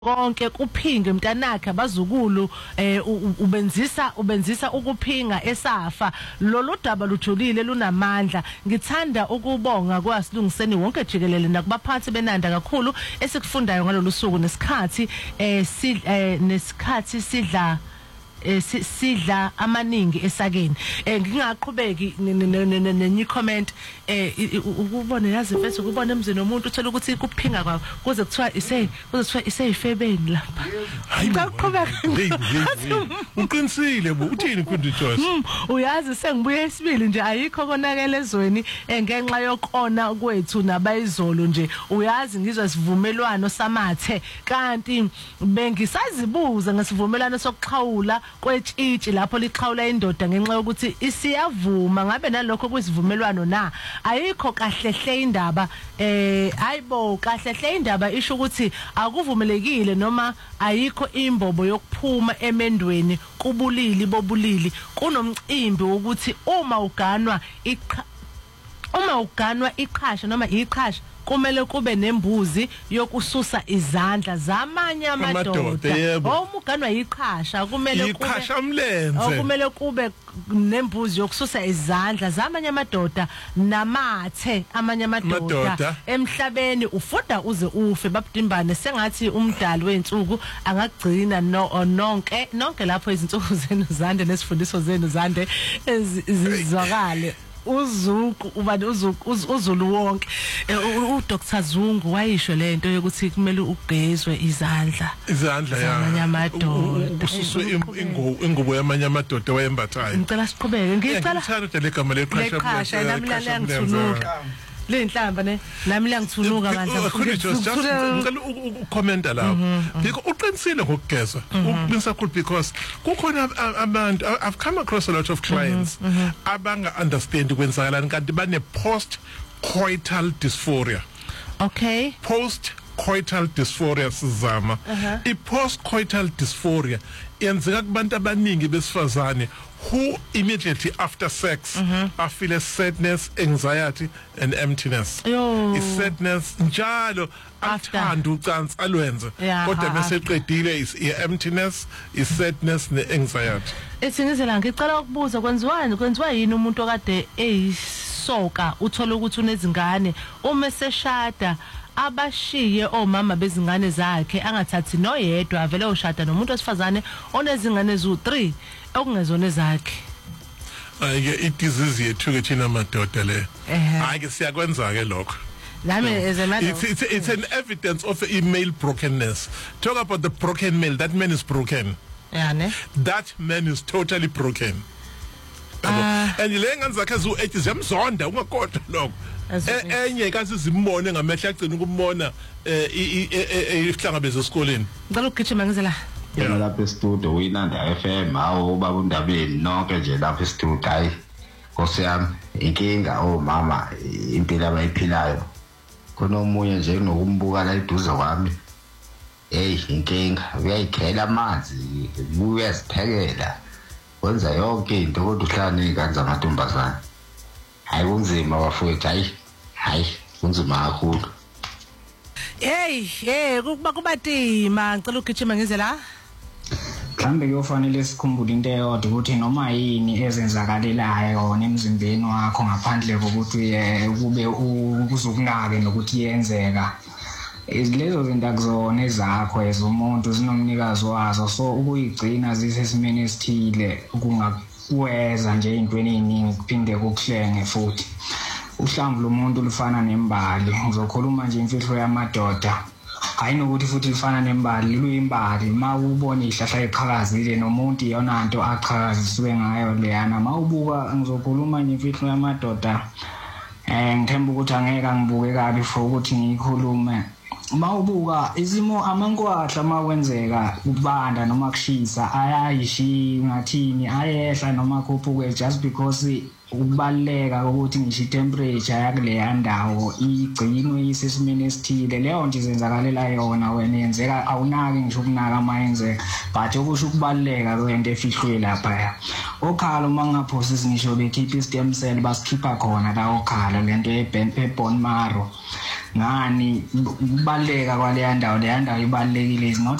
konke kuphinge mntanakhe abazukulu ubenzisa ukuphinga esafa lolu daba lujulile lunamandla. Ngithanda ukubonga kwasilungiseni wonke jikelele nakubaphathi benanda kakhulu esikufundayo ngalolu suku nesikhathi sidla amaningi esakeni. Ngingaqhubeki nenye comment ukubona yazi mfethu ukubona emzini womuntu uthola ukuthi kuphinga kwakho kuze kuthiwa iseyifebeni lapha. Ngaqhubeka uqinisile bo uthini Queen Joyce? Uyazi sengibuye esibili nje ayikho konakele ezweni ngenxa yokona kwethu nabayizolo nje. Uyazi ngizwa sivumelwano samathe kanti bengisazibuza ngesivumelwano sokuxhawula kwetshitshi lapho lixhawula indoda ngenxa yokuthi isiyavuma ngabe nalokho kwesivumelwano na ayikho kahlehle indaba hayibo kahlehle indaba isho ukuthi akuvumelekile noma ayikho imbobo yokuphuma emendweni kubulili bobulili kunomcimbi ukuthi uma uganwa iqhasha noma iqhasha kumele kube nembuzi yokususa izandla zamanye amadoda. Umuganwa iqhasha kumele kube iqhasha mlenze. Kumele kube nembuzi yokususa izandla zamanye amadoda namathe amanye amadoda emhlabeni ufunda uze ufe babudimbane sengathi umdali wensuku angagcina nonke lapho izinsuku zenu zande nesifundiso zenu zande ezizwakale. Uzulu wonke uDr Zungu wayisho lento yokuthi kumele ugezwe izandla yamanye amadoda ususwe ingubo yamanye amadoda wayembathayo. Ngicela siqhubeke ngicela legama leqhasha namhlanje ngithunuka lenhlamba nami langithunuka bandla ngicela ukhomenta lapho because uqinisile ngokugeza uqinisa kakhulu because kukhona abantu I've come across a lot of clients abanga understand kwenzakalani kanti bane post coital dysphoria. Okay, post coital dysphoria sizama I post coital dysphoria yenzeka kubantu abaningi besifazane who immediately after sex feel a sadness, anxiety and emptiness. Is sadness njalo athanda ucansi alwenze kodwa bese qedile is emptiness, is sadness ne anxiety. Esingizela ngicela ukubuza kwenziwa yini umuntu okade eyisoka uthola ukuthi unezingane uma seshada abashiye omama bezingane zakhe angathathi noyedwa vele ushada nomuntu wesifazane onezingane zu3 okungezona zakhe. Idisease yethu ke thina madoda le ke siyakwenza ke lokho. It's an evidence of a male brokenness. Talk about the broken male. That man is broken. That man is totally broken. And lenga zakhe zu8 ziyamzonda ungakhohlwa lokho. Enye kasi zimbone ngamehla agcina ukumbona ihlangabeze esikoleni. Ngicela ukugijima ngizela. Yena lapha estudio uyinanda FM hawo baba uNdabeni nonke nje lapha estudio hayi Nkosi yami inkinga mama impilo abayiphilayo khona omunye nje kunokumbuka la eduze kwami inkinga uyayikhela amanzi uyasiphekela wenza yonke into kodwa uhlala nezingane zamantombazane hayi kunzima bafowethu hayi kunzima kakhulu. Kubatima ngicela ukugijima ngizela. Mhlambe kuyofanele sikhumbule into eyodwa ukuthi noma yini ezenzakalelayo emzimbeni wakho ngaphandle kokuthi kube ukuzokunake nokuthi yenzeka lezo zinto akuzona ezakho ezomuntu zinomnikazi wazo so ukuyigcina zisesimeni esithile kungakweza nje intweni eziningi kuphinde kukuhlenge futhi. Uhlamvu lomuntu lufana nembali ngizokhuluma nje imfihlo yamadoda ayinokuthi futhi lifana nembali luyimbali mawubona ihlahla eqhakazile nomuntu iyona into aqhakazisiwe ngayo leyana mawubuka ngizokhuluma nje imfihlo yamadoda ngithemba ukuthi angeke ngibuke kabi for ukuthi ngikhulume mawubuka izimo amankwahla makwenzeka ukubanda noma kushisa ayayishi ngathini ayehla noma khuphuke just because ukubaleka ukuthi ngisho temperature yakuleya ndawo igcinwe isesimeni esithile leyo nje izenzakalela yona wena yenzeka awunaki ngisho ukunaka amayenzeka but okusho ukubaleka kwento efihlwe lapha okhala mangaphosi ngisho bekhipha istem cell basikhipha khona la okhala lento ebone marrow ngani kubaleka kwaleya ndawo ibalekile is not